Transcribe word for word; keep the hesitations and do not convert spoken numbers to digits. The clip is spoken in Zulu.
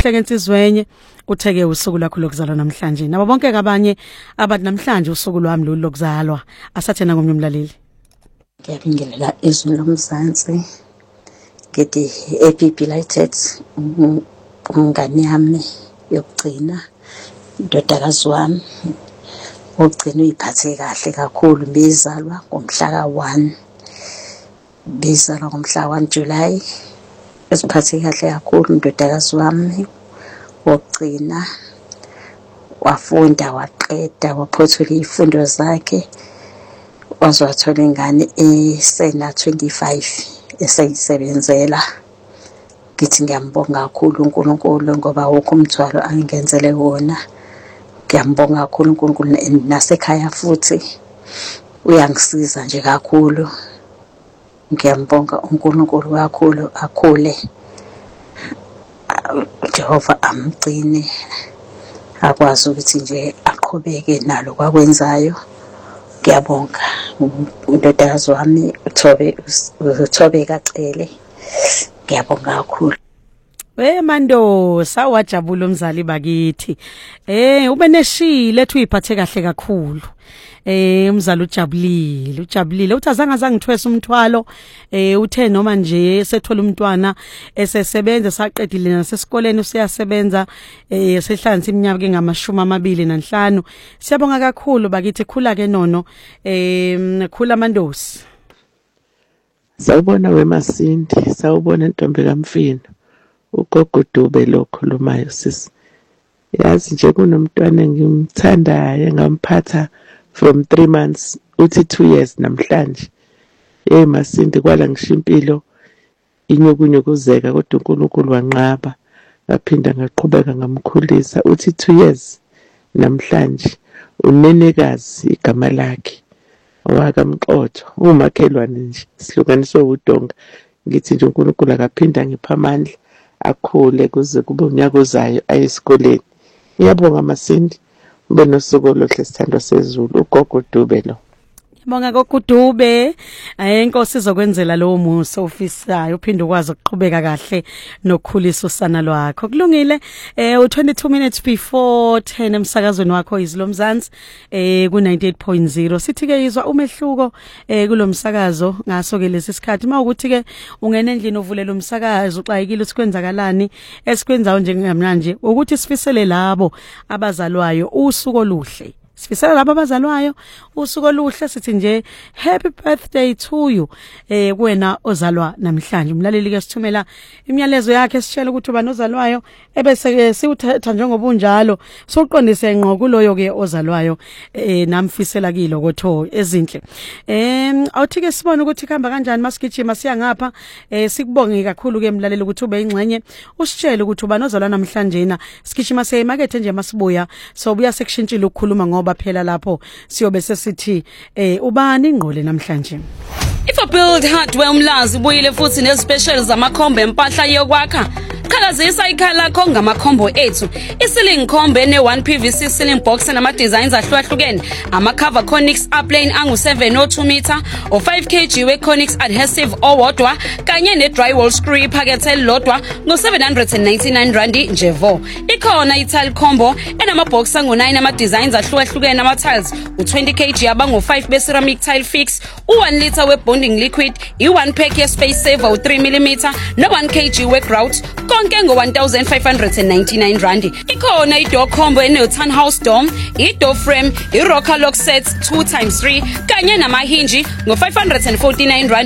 okuhle kensizwenye utheke usuku lakho lokuzalwa namhlanje. Nabo bonke abanye abathi namhlanje usuku lwami lo lokuzalwa. Asathena ngomnye umlaleli. Ngiyabingelela izwi lomzansi. Ngithi happy belated umngane yami yokugcina indodakazi wami ugcina uyiphathe kahle kakhulu bizalwa ngomhla ka one bizalwa ngomhla one July esiphathe kahle kakhulu indodakazi wami wokugcina wafunda waqeda waphothula izifundo zakhe wazwathola ingane esena twenty-five esayisebenzela. Ngithi ngiyambonga kakhulu uNkulunkulu ngoba wonke umthwalo angenzele wona. Ngiyambonga kakhulu uNkulunkulu nasekhaya futhi uyangisiza nje kakhulu. Ngiyambonga uNkulunkulu kakhulu akhule. Jehova amgcine akwazi ukuthi nje aqhubeke nalo kwakwenzayo. Ngiyabonga indodakazi wami uThobe uThobe kaCele. Ngiyabonga kakhulu. We mando sawajabula umzali bakithi. Eh ube neshile ethi uyiphathe kahle kakhulu. Eh umzali ujabulile ujabulile uthi azange azangithwesa umthwalo. Eh uthe noma nje sethola umntwana esesebenza saqedile nasesikoleni usiyasebenza eh sehlanza iminyaka engamashumi amabili nanhlanu. Siyabonga kakhulu bakithi khula ke nono eh khula Mandosi. Sawubona weMasindi, sawubona Ntombi kaMfino. Ugogo Dube lo khulumayo sisi. Yazi nje kunomntwana ngimthandayo ngamphatha from three months uthi two years namhlanje. Eh Masindi kwala ngishimpilo inyukunyukuzeka kodwa uNkulunkulu wanqaba ngaphinda ngaqhubeka ngamkhulisa uthi two years namhlanje. Unenekazi igama lakhe wakamxotho umakhelwane nje sihlukaniswe udonga. Ngithi nje uNkulunkulu akaphinda ngipha amandla akhule kuze kube unyaka ozayo ayesikoleni. Ngiyabonga Masindi ube nosuku oluhle sithandwa sezulu ugogo Dube lo. Ngibonga kokudube ayinkosi izokwenzela lo muso ofisayo uphinde ukwazi ukuqhubeka kahle nokukhulisa usana lwakho. Kulungile eh u twenty-two minutes before ten emsakazweni wakho izilomzansi eh ku ninety-eight point zero sithi ke izwa umehluko eh kulomsakazo ngaso ke lesi sikhathi mawukuthi ke ungena endlini uvulela umsakazo uxayikile usikwenzakalani esikwenzayo njengamanje ukuthi sifisele labo abazalwayo usuku oluhle. Sifisela laba abazalwayo usuku oluhle sithi nje happy birthday to you eh kuwena ozalwa namhlanje. Umlaleli ke sithumela imiyalezo yakhe sishela ukuthi uba nozalwayo ebese ke siwuthatha njengobunjalo soqondise ngqo kuloyo ke ozalwayo eh namfisela kilo kotho ezinhle. Em awuthi ke sibone ukuthi khamba kanjani masigijima siya ngapha eh sikubonge kakhulu ke umlaleli ukuthi ube ingxenye usitshele ukuthi uba nozalwa namhlanje na sigijima siya emarket nje masibuya so buya sekushintshile ukukhuluma ngoba phela lapho siyobe sesithi eh ubani ingqole namhlanje. If a build hardware umlazi buyile futhi nezespecial zamakhombo empahla yokwakha qhakazisa ikhala lakho ngamakhombo ethu i-ceiling khombe ne one P V C ceiling box nama designs ahlukahlukene ama cover Conix upplane angu seven oh two meter o five kilogram we Conix adhesive owodwa kanye ne drywall screw iphakethe lodwa ngo seven hundred ninety-nine rand nje vo. Ikhona i-tile combo enama box angu nine ama designs ahlukahlukene ama tiles u twenty kilogram abangu five be ceramic tile fix u one liter we bonding liquid i one pack ye space saver u three millimeter no one kilogram we grout konke ngo one thousand five hundred ninety-nine rand. Ikhona i-door combo ene townhouse dome, i-door frame, i-rocker lock set two times three kanye nama hinge ngo five hundred forty-nine rand.